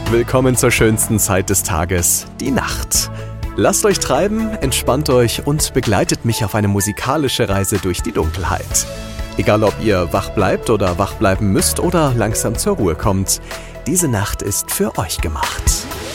Willkommen zur schönsten Zeit des Tages, die Nacht. Lasst euch treiben, entspannt euch und begleitet mich auf eine musikalische Reise durch die Dunkelheit. Egal ob ihr wach bleibt oder wach bleiben müsst oder langsam zur Ruhe kommt, diese Nacht ist für euch gemacht.